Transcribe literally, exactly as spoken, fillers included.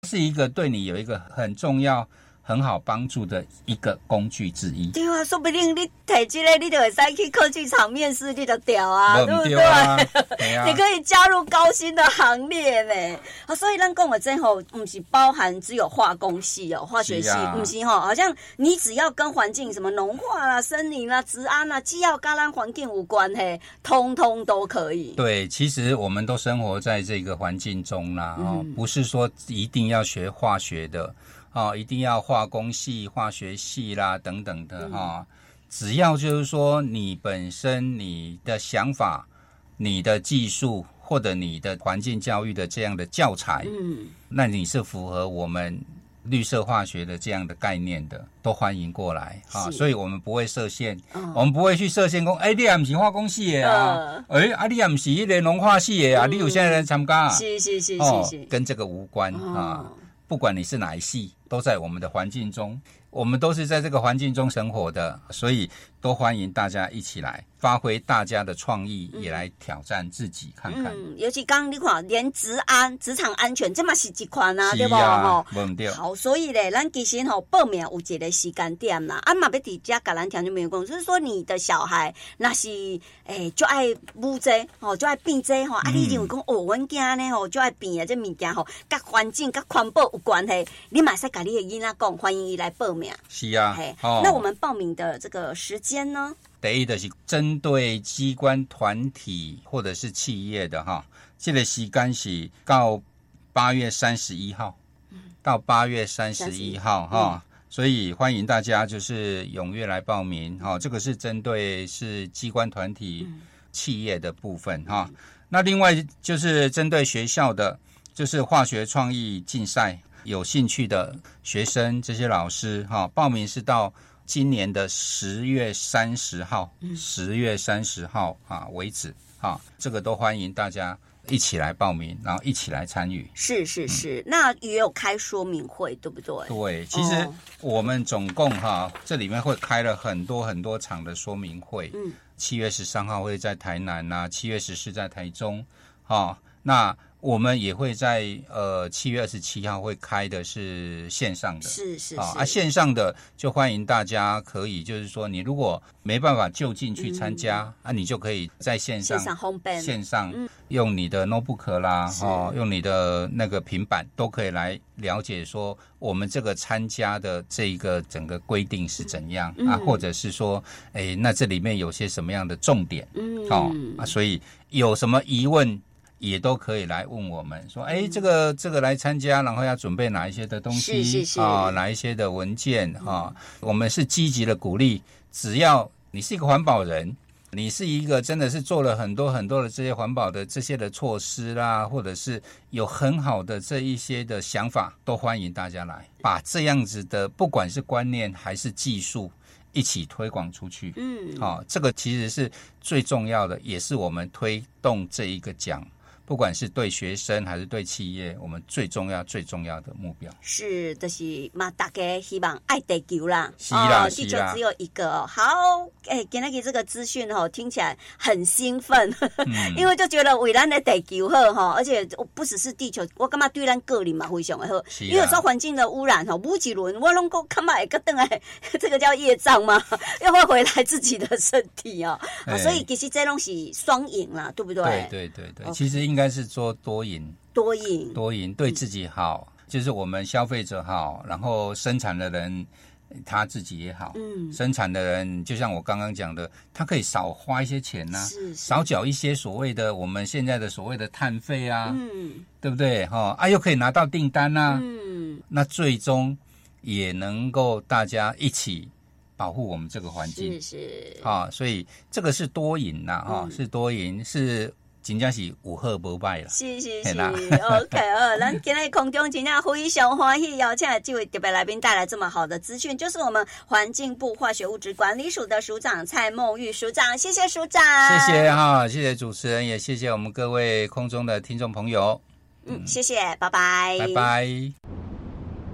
是一个对你有一个很重要很好帮助的一个工具之一。 对啊，说不定你提这个，你就会使去科技厂面试，你就掉啊，对不对？ 对啊， 你可以加入高薪的行列呢。啊，所以咱讲的这吼，不是包含只有化工系哦，化学系，不、啊、是吼，好像你只要跟环境什么农化啦、森林啦、治安啦，只要跟咱环境有关系，通通都可以。 对，其实我们都生活在这个环境中啦，嗯、哦，不是说一定要学化学的。哦，一定要化工系、化学系啦，等等的哈、哦。只要就是说你本身你的想法、你的技术或者你的环境教育的这样的教材，嗯，那你是符合我们绿色化学的这样的概念的，都欢迎过来啊。所以我们不会设限，哦、我们不会去设限说，哎、欸，你也不是化工系的啊，哎、呃欸，啊，你也不是那个农化系的啊，嗯、你有现在来参加啊？ 是是是是是、哦， 跟这个无关、哦、啊。不管你是哪一系，都在我们的环境中，我们都是在这个环境中生活的，所以都欢迎大家一起来发挥大家的创意，嗯、也来挑战自己看看。 嗯，尤其刚刚你看，连职安、职场安全，这嘛是一款啊，对不？ 吼，无对。 好，所以咧，咱其实吼报名有一个时间点啦，啊嘛要伫遮甲咱听就没有讲，就是说你的小孩那是诶就爱舞这吼，就爱变这吼，啊，你认为讲哦，阮囝呢吼就爱变啊，这物件吼，甲环境、甲环保有关系，你嘛使甲你的囡仔讲，欢迎伊来报名。 是啊， 哦，那我们报名的这个时间呢？ 第一就是针对机关团体或者是企业的哈，这个时间是到八月三十一号，嗯、到八月三十一号哈、嗯，所以欢迎大家就是踊跃来报名哈。这个是针对是机关团体、嗯、企业的部分哈。那另外就是针对学校的，就是化学创意竞赛。有兴趣的学生，这些老师哈，报名是到今年的十月三十号，十月三十号啊为止啊，这个都欢迎大家一起来报名，然后一起来参与。 是是是，嗯、那也有开说明会，对不对？ 对，其实我们总共哈，哦、这里面会开了很多很多场的说明会。嗯，七月十三号会在台南呐、啊，七月十四在台中，哈、哦，那。我们也会在呃七月二十七号会开的是线上的， 是是是啊，啊线上的就欢迎大家可以就是说你如果没办法就近去参加、嗯、啊，你就可以在线上线上 home band 线上、嗯、用你的 notebook 啦，哦，用你的那个平板都可以来了解说我们这个参加的这一个整个规定是怎样、嗯、啊，或者是说哎那这里面有些什么样的重点，嗯，哦啊，所以有什么疑问。也都可以来问我们说，哎，这个这个来参加，然后要准备哪一些的东西， 是是是啊，哪一些的文件啊？我们是积极的鼓励，只要你是一个环保人，你是一个真的是做了很多很多的这些环保的这些的措施啦，或者是有很好的这一些的想法，都欢迎大家来，把这样子的不管是观念还是技术。一起推广出去，嗯，好、哦，这个其实是最重要的，也是我们推动这一个奖，不管是对学生还是对企业，我们最重要最重要的目标是，就是嘛，大家希望爱地球啦， 是啦， 哦、地球只有一个。好，哎、欸，今天这个资讯哈，听起来很兴奋，嗯、因为就觉得为咱的地球好哈，而且不只是地球，我感觉对咱个人嘛非常的好，因为有时候环境的污染哈，每一轮我拢讲看嘛会个等来，这个叫业障嘛，又会回来自己的身体啊、欸，所以其实这东西双赢啦，对不对？ 对对对对， okay. 其实应该是做多赢， 多赢， 多赢，对自己好。嗯，就是我们消费者好，然后生产的人他自己也好，嗯，生产的人就像我刚刚讲的，他可以少花一些钱呐、啊，少缴一些所谓的我们现在的所谓的碳费啊，嗯，对不对？哈、哦、啊，又可以拿到订单啊，嗯，那最终也能够大家一起保护我们这个环境， 是是啊、哦，所以这个是多赢呐，哈、哦嗯，是多赢是。真正是有好无歹啦， 是是是 ，OK 哦，咱今天空中真正非常欢喜，邀请这位特别来宾带来这么好的资讯，就是我们环境部化学物质管理署的署长蔡孟玉署长，谢谢署长， 谢谢哈，谢谢主持人，也谢谢我们各位空中的听众朋友， 嗯，谢谢，拜拜， 拜拜。